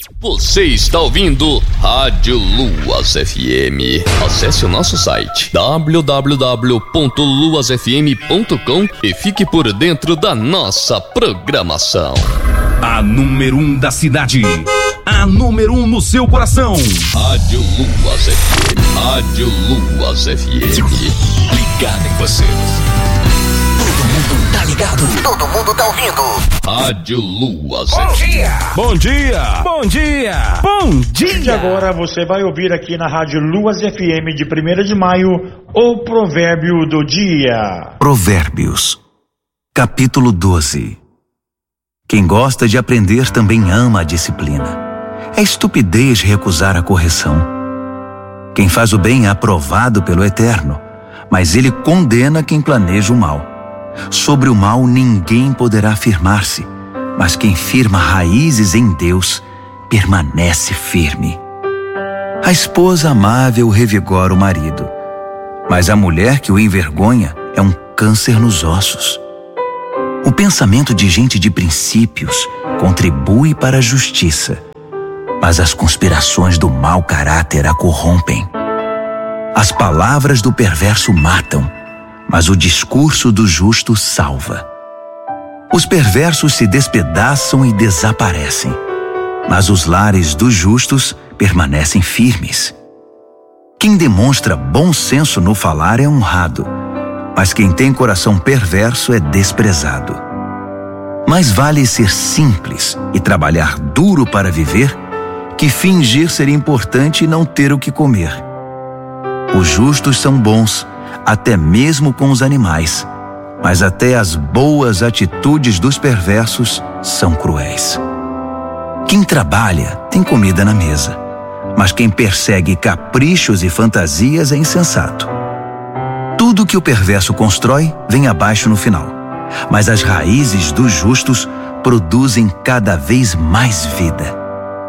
Você está ouvindo Rádio Luas FM. Acesse o nosso site www.luasfm.com e fique por dentro da nossa programação. A número 1 da cidade. A número 1 no seu coração. Rádio Luas FM. Rádio Luas FM. Ligado em você. Todo mundo tá ligado. Todo mundo tá ouvindo. Rádio Luas Bom FM. dia. Bom dia. Bom dia. Bom dia. E agora você vai ouvir aqui na Rádio Luas FM de 1º de maio o provérbio do dia. Provérbios, capítulo 12. Quem gosta de aprender também ama a disciplina. É estupidez recusar a correção. Quem faz o bem é aprovado pelo Eterno, mas ele condena quem planeja o mal. Sobre o mal ninguém poderá firmar-se, mas quem firma raízes em Deus permanece firme. A esposa amável revigora o marido, mas a mulher que o envergonha é um câncer nos ossos. O pensamento de gente de princípios contribui para a justiça, mas as conspirações do mau caráter a corrompem. As palavras do perverso matam, mas o discurso do justo salva. Os perversos se despedaçam e desaparecem, mas os lares dos justos permanecem firmes. Quem demonstra bom senso no falar é honrado, mas quem tem coração perverso é desprezado. Mais vale ser simples e trabalhar duro para viver que fingir ser importante e não ter o que comer. Os justos são bons, até mesmo com os animais, mas até as boas atitudes dos perversos são cruéis. Quem trabalha tem comida na mesa, mas quem persegue caprichos e fantasias é insensato. Tudo que o perverso constrói vem abaixo no final, mas as raízes dos justos produzem cada vez mais vida.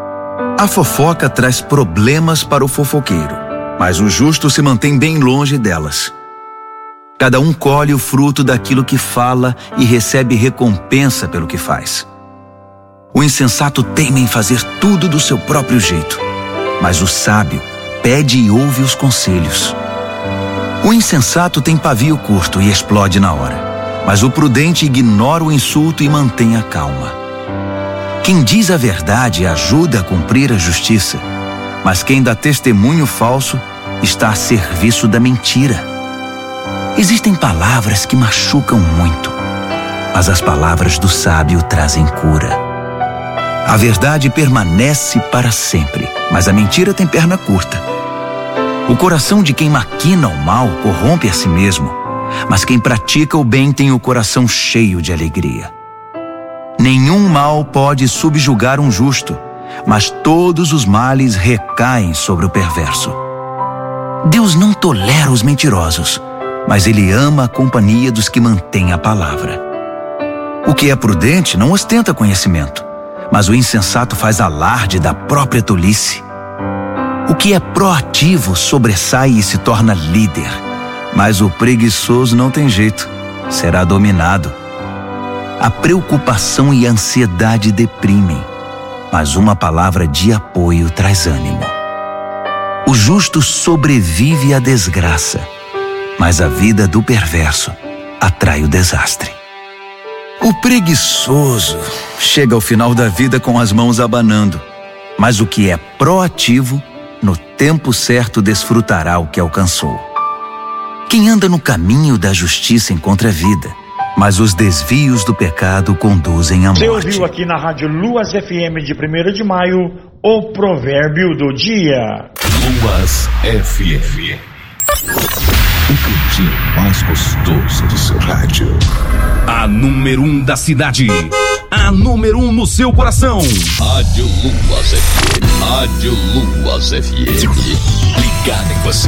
A fofoca traz problemas para o fofoqueiro, mas o justo se mantém bem longe delas. Cada um colhe o fruto daquilo que fala e recebe recompensa pelo que faz. O insensato teima em fazer tudo do seu próprio jeito, mas o sábio pede e ouve os conselhos. O insensato tem pavio curto e explode na hora, mas o prudente ignora o insulto e mantém a calma. Quem diz a verdade ajuda a cumprir a justiça, mas quem dá testemunho falso está a serviço da mentira. Existem palavras que machucam muito, mas as palavras do sábio trazem cura. A verdade permanece para sempre, mas a mentira tem perna curta. O coração de quem maquina o mal corrompe a si mesmo, mas quem pratica o bem tem o coração cheio de alegria. Nenhum mal pode subjugar um justo, mas todos os males recaem sobre o perverso. Deus não tolera os mentirosos, mas Ele ama a companhia dos que mantêm a palavra. O que é prudente não ostenta conhecimento, mas o insensato faz alarde da própria tolice. O que é proativo sobressai e se torna líder, mas o preguiçoso não tem jeito, será dominado. A preocupação e a ansiedade deprimem, mas uma palavra de apoio traz ânimo. O justo sobrevive à desgraça, mas a vida do perverso atrai o desastre. O preguiçoso chega ao final da vida com as mãos abanando, mas o que é proativo, no tempo certo desfrutará o que alcançou. Quem anda no caminho da justiça encontra vida, mas os desvios do pecado conduzem à morte. Você ouviu aqui na Rádio Luas FM de 1º de maio o provérbio do dia. Luas FM. O cantinho mais gostoso do seu rádio. A número 1 da cidade. A número 1 no seu coração. Rádio Luas FM. Rádio Luas FM. Ligado em você.